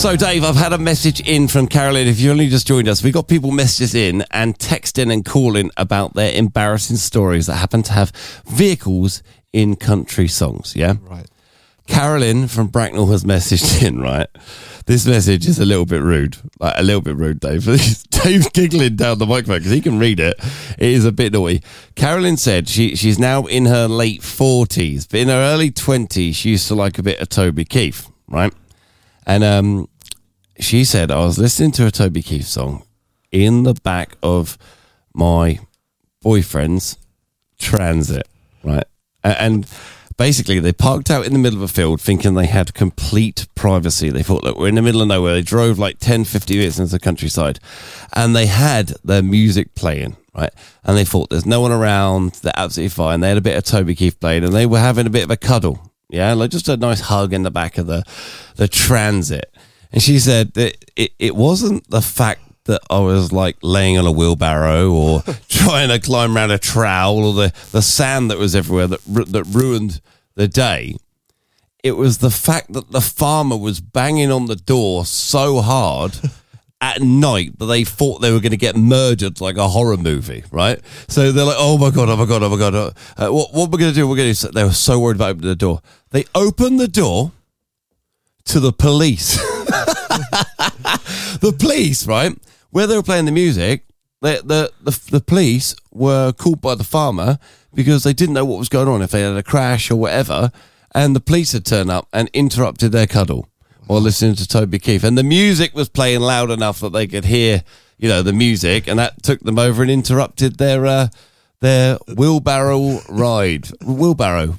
So, Dave, I've had a message in from Carolyn. If you only just joined us, we got people messages in and texting and calling about their embarrassing stories that happen to have vehicles in country songs, yeah? Right. Carolyn from Bracknell has messaged in, right? This message is a little bit rude. Like, a little bit rude, Dave. Dave's giggling down the microphone because he can read it. It is a bit naughty. Carolyn said she's now in her late 40s, but in her early 20s, she used to like a bit of Toby Keith, right? And she said, I was listening to a Toby Keith song in the back of my boyfriend's Transit, right? And basically, they parked out in the middle of a field thinking they had complete privacy. They thought, look, we're in the middle of nowhere. They drove like 10, 50 minutes into the countryside, and they had their music playing, right? And they thought, there's no one around. They're absolutely fine. They had a bit of Toby Keith playing, and they were having a bit of a cuddle, yeah? Like just a nice hug in the back of the Transit. And she said that it wasn't the fact that I was like laying on a wheelbarrow or trying to climb around a trowel or the sand that was everywhere that ruined the day. It was the fact that the farmer was banging on the door so hard at night that they thought they were going to get murdered like a horror movie, right? So they're like, oh my God. What we're going to do? We're going to do. They were so worried about opening the door. They opened the door to the police. The police, right? Where they were playing the music, the police were called by the farmer because they didn't know what was going on, if they had a crash or whatever, and the police had turned up and interrupted their cuddle while listening to Toby Keith. And the music was playing loud enough that they could hear, the music, and that took them over and interrupted their wheelbarrow ride. Wheelbarrow.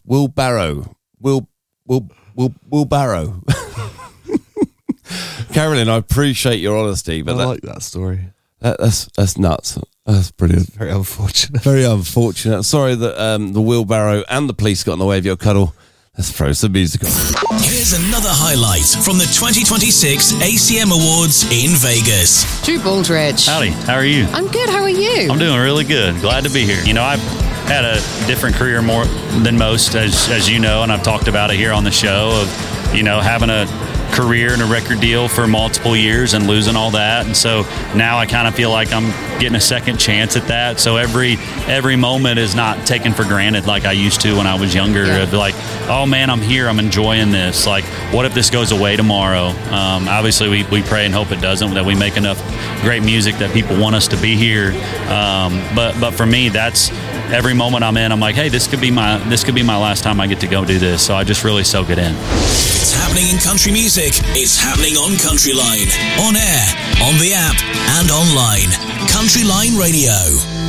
Carolyn, I appreciate your honesty, but I like that story. That's nuts. That's brilliant. Very unfortunate. Very unfortunate. Sorry that the wheelbarrow and the police got in the way of your cuddle. Let's throw some music on. Here's another highlight from the 2026 ACM Awards in Vegas. Drew Baldridge. Howdy, how are you? I'm good, how are you? I'm doing really good. Glad to be here. I've had a different career more than most, as you know, and I've talked about it here on the show of, having a career and a record deal for multiple years and losing all that. And so now I kind of feel like I'm getting a second chance at that. So every moment is not taken for granted like I used to when I was younger. Yeah. Of like, oh man, I'm here, I'm enjoying this. Like, what if this goes away tomorrow? Obviously we pray and hope it doesn't, that we make enough great music that people want us to be here. But for me, that's every moment I'm in, I'm like, hey, this could be my last time I get to go do this. So I just really soak it in. It's happening in country music. It's happening on Country Line. On air, on the app, and online. Country Line Radio.